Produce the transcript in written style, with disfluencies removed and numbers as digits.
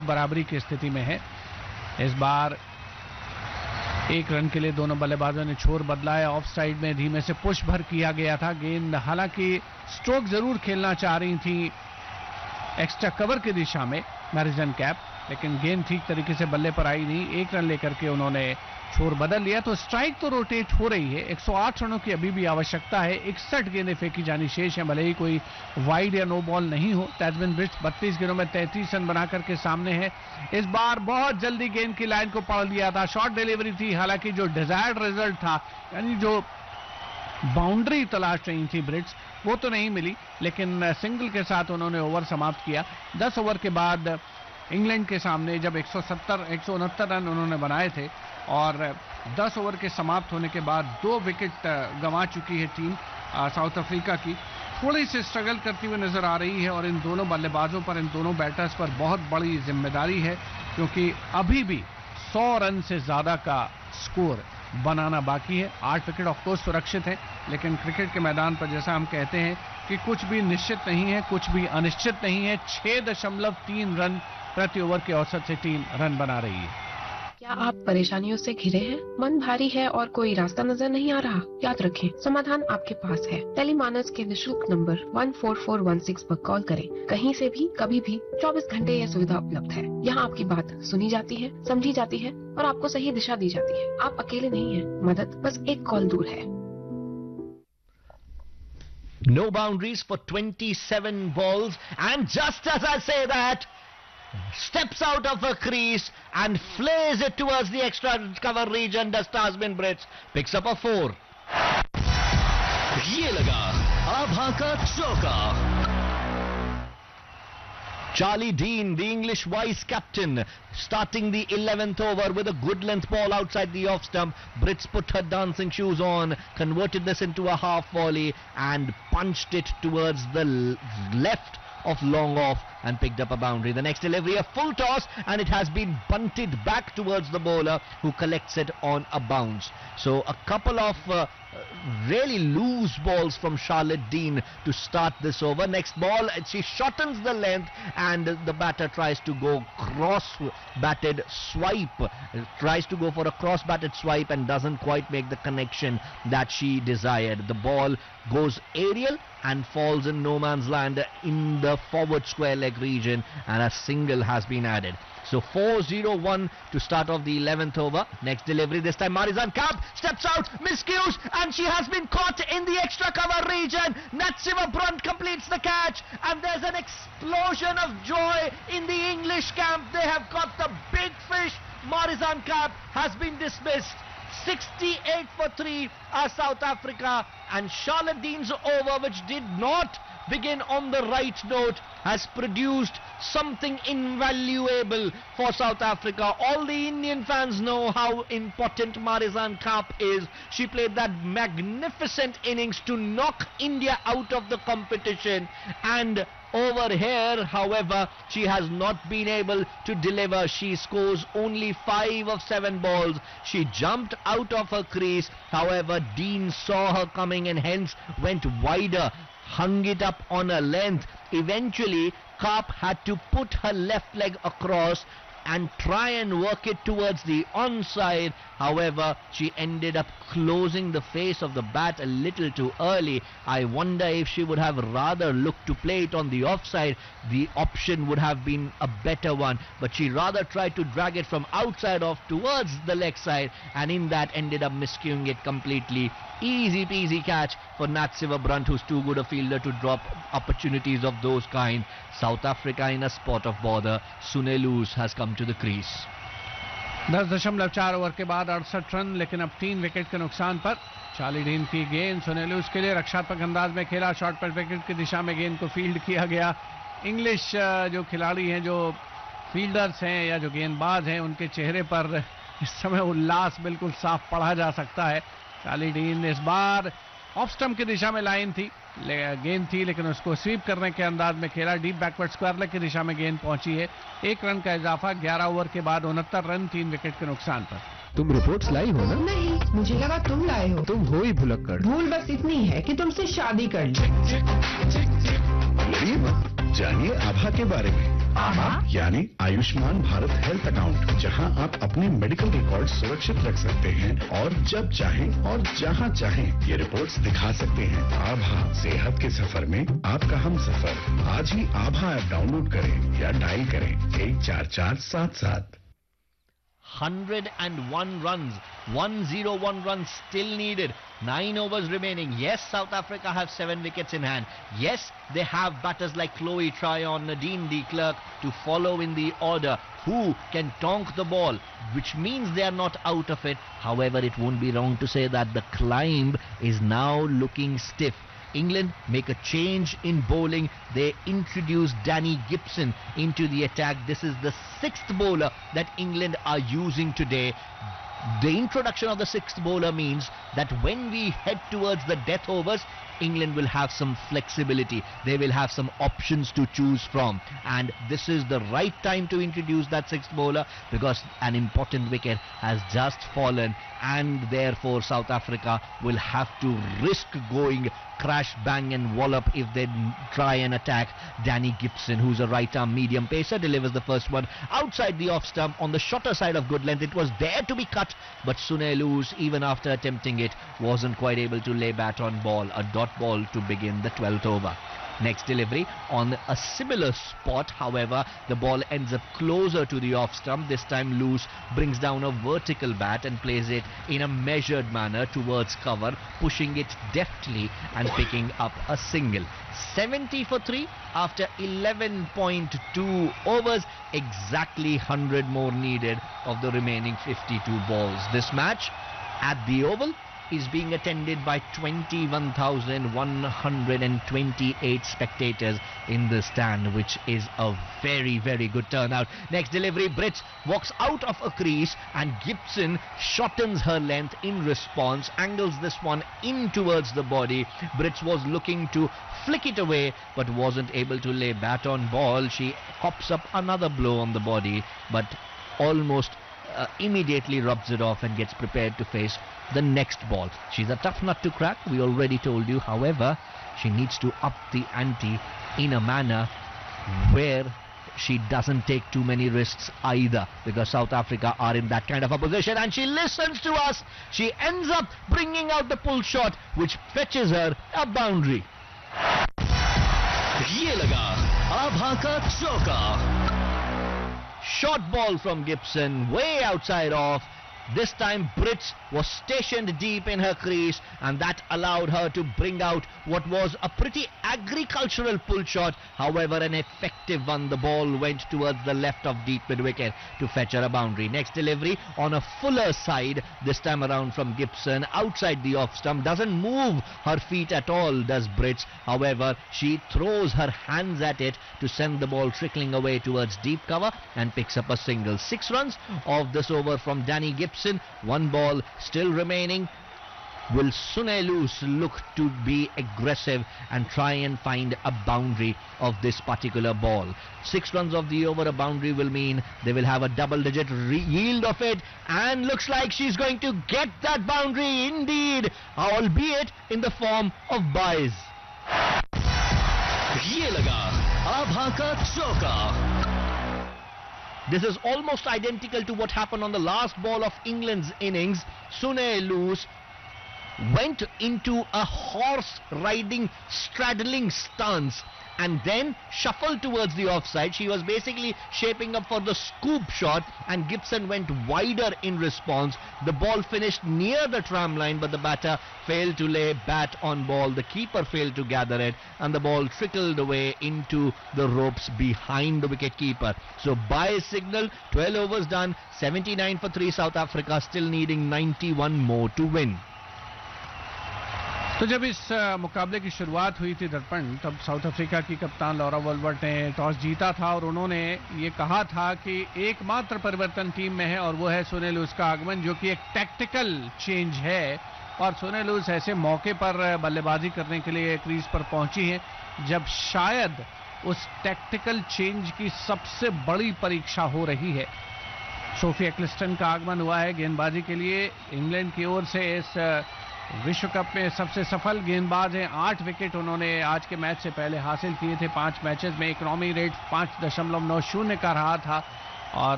बराबरी की स्थिति में है। इस बार 1 रन के लिए दोनों बल्लेबाजों ने छोर बदला है। ऑफ साइड में धीमे से पुश भर किया गया था। गेंद हालांकि स्ट्रोक जरूर खेलना चाह रही थी एक्स्ट्रा कवर की दिशा में मैरिजन कैप, लेकिन गेंद ठीक तरीके से बल्ले पर आई नहीं। 1 रन लेकर के उन्होंने छोर बदल लिया। तो स्ट्राइक तो रोटेट हो रही है। 108 रनों की अभी भी आवश्यकता है। 61 गेंदें फेंकी जानी शेष है, भले ही कोई वाइड या नो बॉल नहीं हो। तैजमिन ब्रिट्स 32 गेंदों में 33 रन बनाकर के सामने है। इस बार बहुत जल्दी गेंद की लाइन को पढ़ लिया था। शॉर्ट डिलीवरी थी, हालांकि जो डिजायर्ड रिजल्ट था, यानी जो बाउंड्री तलाश रही थी ब्रिट्स, वो तो नहीं मिली, लेकिन सिंगल के साथ उन्होंने ओवर समाप्त किया। 10 ओवर के बाद इंग्लैंड के सामने जब 169 रन उन्होंने बनाए थे और 10 ओवर के समाप्त होने के बाद 2 विकेट गंवा चुकी है टीम साउथ अफ्रीका की, थोड़ी सी स्ट्रगल करती हुई नजर आ रही है। और इन दोनों बल्लेबाजों पर, इन दोनों बैटर्स पर बहुत बड़ी जिम्मेदारी है, क्योंकि अभी भी 100 रन से ज्यादा का स्कोर बनाना बाकी है। 8 विकेट ऑफकोर्स सुरक्षित है, लेकिन क्रिकेट के मैदान पर जैसा हम कहते हैं कि कुछ भी निश्चित नहीं है, कुछ भी अनिश्चित नहीं है। 6.3 रन प्रति ओवर के औसत से टीम रन बना रही है। क्या आप परेशानियों से घिरे हैं? मन भारी है और कोई रास्ता नजर नहीं आ रहा? याद रखें, समाधान आपके पास है। टेलीमानस के निशुल्क नंबर 14416 पर कॉल करें। कहीं से भी, कभी भी, 24 घंटे यह सुविधा उपलब्ध है। यहाँ आपकी बात सुनी जाती है, समझी जाती है और आपको सही दिशा दी जाती है। आप अकेले नहीं हैं, मदद बस एक कॉल दूर है। No boundaries for 27 balls, and just as I say that, steps out of a crease and flares it towards the extra cover region. Does Tazmin Brits, picks up a 4. ये लगा आभा का चौका। Charlie Dean, the English vice captain, starting the 11th over with a good length ball outside the off stump. Brits put her dancing shoes on, converted this into a half volley and punched it towards the left of long off and picked up a boundary. The next delivery, a full toss, and it has been bunted back towards the bowler, who collects it on a bounce. So a couple of really loose balls from Charlotte Dean to start this over. Next ball, she shortens the length and the batter tries to go cross-batted swipe, tries to go for a cross-batted swipe and doesn't quite make the connection that she desired. The ball goes aerial and falls in no man's land in the forward square leg region, and a single has been added. So 4-0-1 to start off the 11th over. Next delivery, this time Marizanne Kapp steps out, miscues, and she has been caught in the extra cover region. Natsiva Brunt completes the catch, and there's an explosion of joy in the English camp. They have got the big fish. Marizanne Kapp has been dismissed. 68 for 3 are South Africa, and Charlotte Dean's over, which did not begin on the right note, has produced something invaluable for South Africa. All the Indian fans know how important Marizanne Kapp is. She played that magnificent innings to knock India out of the competition, and over here, however, she has not been able to deliver. She scores only 5 of 7 balls. She jumped out of her crease. However, Dean saw her coming and hence went wider, hung it up on a length. Eventually, Kapp had to put her left leg across and try and work it towards the onside. However, she ended up closing the face of the bat a little too early. I wonder if she would have rather looked to play it on the offside. The option would have been a better one, but she rather tried to drag it from outside off towards the leg side, and in that ended up miscuing it completely. Easy peasy catch for Natsiva Brunt, who's too good a fielder to drop opportunities of those kind. South Africa in a spot of bother. Sunelus has come to the crease. 10.4 over के बाद 68 run, लेकिन अब 3 wicket के नुकसान पर। Charlie dean की गेंद सुनेलूस के लिए रक्षात्मक अंदाज में खेला, शॉर्ट पर विकेट की दिशा में गेंद को फील्ड किया गया। इंग्लिश जो खिलाड़ी हैं, जो फील्डर्स हैं या जो गेंदबाज हैं, उनके चेहरे पर इस समय उल्लास बिल्कुल साफ पढ़ा जा सकता है। चार्ली डीन इस बार ऑफ स्टंप की दिशा में लाइन थी, गेंद थी, लेकिन उसको स्वीप करने के अंदाज में खेला। डीप बैकवर्ड स्क्वायर लेग की दिशा में गेंद पहुंची है। 1 रन का इजाफा, 11 ओवर के बाद 69 रन, 3 विकेट के नुकसान पर। तुम रिपोर्ट्स लाई हो ना? नहीं, मुझे लगा तुम लाए हो। तुम हो ही भुलक्कड़। भूल बस इतनी है कि तुमसे शादी कर ली। जानिए आभा के बारे में। आभा यानी आयुष्मान भारत हेल्थ अकाउंट, जहां आप अपने मेडिकल रिकॉर्ड सुरक्षित रख सकते हैं और जब चाहें और जहां चाहें ये रिपोर्ट्स दिखा सकते हैं। आभा, सेहत के सफर में आपका हम सफर। आज ही आभा ऐप डाउनलोड करें या डायल करें 14477। 101 runs, 101 runs still needed, 9 overs remaining. Yes, South Africa have 7 wickets in hand. Yes, they have batters like Chloe Tryon, Nadine de Klerk to follow in the order, who can tonk the ball, which means they are not out of it. However, it won't be wrong to say that the climb is now looking stiff. England make a change in bowling. They introduce Danny Gibson into the attack. This is the 6th bowler that England are using today. The introduction of the 6th bowler means that when we head towards the death overs, England will have some flexibility. They will have some options to choose from. And this is the right time to introduce that 6th bowler, because an important wicket has just fallen, and therefore South Africa will have to risk going crash, bang and wallop if they try and attack Danny Gibson, who's a right-arm medium pacer. Delivers the first one outside the off stump on the shorter side of good length. It was there to be cut, but Sunil Luz, even after attempting it, wasn't quite able to lay bat on ball. A dot ball to begin the 12th over. Next delivery on a similar spot, however, the ball ends up closer to the off stump. This time Luz brings down a vertical bat and plays it in a measured manner towards cover, pushing it deftly and picking up a single. 70 for 3 after 11.2 overs, exactly 100 more needed of the remaining 52 balls. This match at the Oval is being attended by 21,128 spectators in the stand, which is a very, very good turnout. Next delivery, Brits walks out of a crease and Gibson shortens her length in response, angles this one in towards the body. Brits was looking to flick it away but wasn't able to lay bat on ball. She hops up another blow on the body, but almost immediately rubs it off and gets prepared to face the next ball. She's a tough nut to crack, we already told you. However, she needs to up the ante in a manner where she doesn't take too many risks either, because South Africa are in that kind of a position, and she listens to us. She ends up bringing out the pull shot, which fetches her a boundary. ये लगा आभा का चौका. Short ball from Gibson, way outside off. This time Brits was stationed deep in her crease, and that allowed her to bring out what was a pretty agricultural pull shot. However, an effective one. The ball went towards the left of deep mid-wicket to fetch her a boundary. Next delivery on a fuller side, this time around from Gibson, outside the off stump. Doesn't move her feet at all, does Brits. However, she throws her hands at it to send the ball trickling away towards deep cover and picks up a single. 6 runs of this over from Danny Gibson. 1 ball still remaining. Will Sunil Luz look to be aggressive and try and find a boundary of this particular ball? 6 runs of the over, a boundary will mean they will have a double-digit yield of it, and looks like she's going to get that boundary indeed, albeit in the form of buys. ये लगा आभा का चौका. This is almost identical to what happened on the last ball of England's innings. Sunil Luz went into a horse riding straddling stance and then shuffled towards the offside. She was basically shaping up for the scoop shot, and Gibson went wider in response. The ball finished near the tram line, but the batter failed to lay bat on ball. The keeper failed to gather it, and the ball trickled away into the ropes behind the wicket keeper. So by signal, 12 overs done, 79 for 3 South Africa, still needing 91 more to win. तो जब इस मुकाबले की शुरुआत हुई थी दर्पण, तब साउथ अफ्रीका की कप्तान लॉरा वोल्वर्ट ने टॉस जीता था और उन्होंने ये कहा था कि एकमात्र परिवर्तन टीम में है और वो है सुनील लूज का आगमन, जो कि एक टैक्टिकल चेंज है। और सुनील लूज ऐसे मौके पर बल्लेबाजी करने के लिए क्रीज पर पहुंची हैं जब शायद उस टैक्टिकल चेंज की सबसे बड़ी परीक्षा हो रही है। सोफी एक्लिस्टन का आगमन हुआ है गेंदबाजी के लिए इंग्लैंड की ओर से इस विश्व कप में सबसे सफल गेंदबाज हैं। 8 विकेट उन्होंने आज के मैच से पहले हासिल किए थे। 5 मैचेस में इकोनॉमी रेट 5.90 का रहा था और